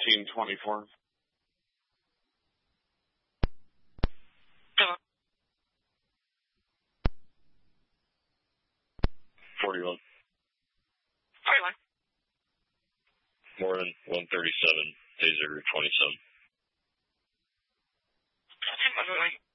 1924. Hello. 41. 41. Morning, 137, taser 27. That's him, by the way.